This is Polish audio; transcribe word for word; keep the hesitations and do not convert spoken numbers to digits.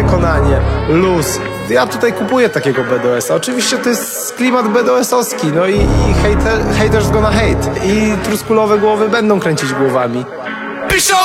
przekonanie, luz. Ja tutaj kupuję takiego B D S a. Oczywiście to jest klimat B D S owski, no i, i hater, haters gonna hate. I truskulowe głowy będą kręcić głowami. Piszą